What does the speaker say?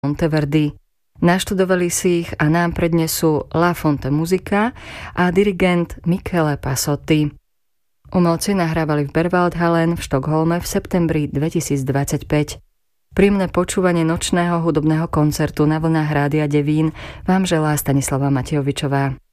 Monteverdi. Naštudovali si ich a nám prednesú La Fonte Musica a dirigent Michele Pasotti. Umelci nahrávali v Berwaldhallen v Štokholme v septembri 2025. Príjemné počúvanie nočného hudobného koncertu na vlnách Rádia Devín vám želá Stanislava Matejovičová.